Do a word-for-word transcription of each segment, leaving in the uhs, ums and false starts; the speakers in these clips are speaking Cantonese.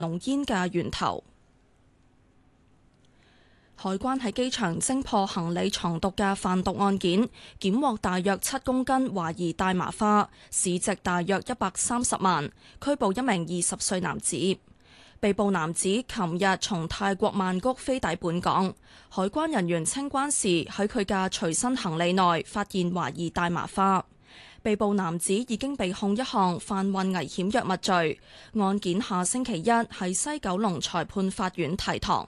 濃煙嘅源頭。海關喺機場偵破行李藏毒嘅販毒案件，檢獲大約七公斤懷疑大麻花，市值大約一百三十萬，拘捕一名二十歲男子。被捕男子琴日從泰國曼谷飛抵本港，海關人員清關時喺佢嘅隨身行李內發現懷疑大麻花。被捕男子已經被控一項販運危險藥物罪，案件下星期一喺西九龍裁判法院提堂。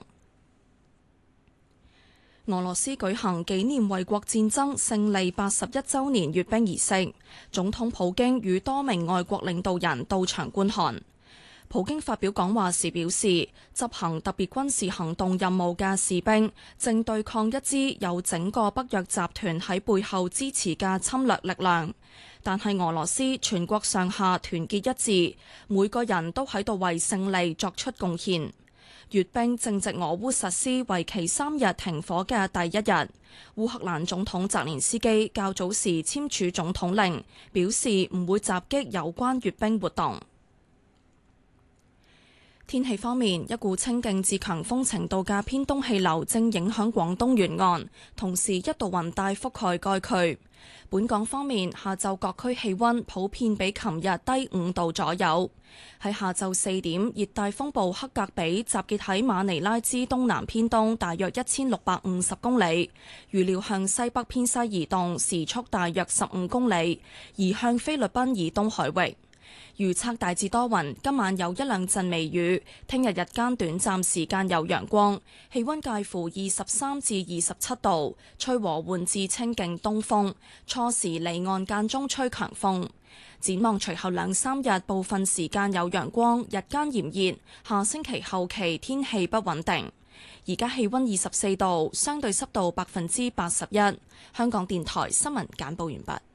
俄羅斯舉行紀念衛國戰爭勝利八十一週年閱兵儀式，總統普京與多名外國領導人到場觀看。普京發表講話時表示，執行特別軍事行動任務嘅士兵正對抗一支有整個北約集團喺背後支持嘅侵略力量，但係俄羅斯全國上下團結一致，每個人都喺度為勝利作出貢獻。閱兵正值俄烏實施為期三日停火嘅第一日，烏克蘭總統澤連斯基較早時簽署總統令，表示唔會襲擊有關閱兵活動。天氣方面，一股清勁至強風程度嘅偏東氣流正影響廣東沿岸，同時一道雲帶覆蓋該區。本港方面，下晝各區氣溫普遍比琴日低五度左右。喺下晝四點，熱帶風暴克格比集結喺馬尼拉之東南偏東大約一千六百五十公里，預料向西北偏西移動，時速大約十五公里，移向菲律賓以東海域。預測大致多雲，今晚有一兩陣微雨，聽日日間短暫時間有陽光，氣溫介乎二十三至二十七度，吹和緩至清勁東風，初時離岸間中吹強風。展望隨後兩三日，部分時間有陽光，日間炎熱，下星期後期天氣不穩定。而家氣溫二十四度，相對濕度百分之八十一。香港電台新聞簡報完畢。